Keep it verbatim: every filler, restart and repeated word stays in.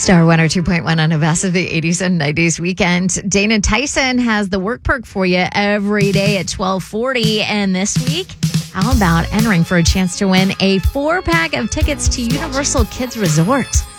Star one oh two point one on the best of the eighties and nineties weekend. Dana Tyson has the work perk for you every day at twelve forty. And this week, how about entering for a chance to win a four-pack of tickets to Universal Kids Resort?